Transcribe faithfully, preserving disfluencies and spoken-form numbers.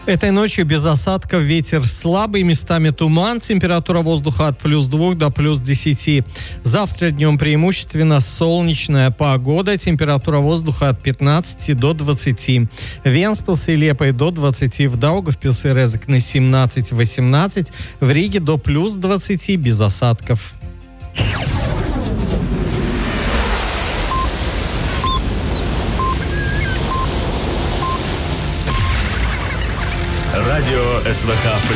Этой ночью без осадков, ветер слабый, местами туман, температура воздуха от плюс двух до плюс десяти. Завтра днем преимущественно солнечная погода, температура воздуха от пятнадцати до двадцати. Венспилс и Лепой до двадцати, в Даугавпилс и Резекне семнадцать-восемнадцать, в Риге до плюс двадцати без осадков. Радио СВХ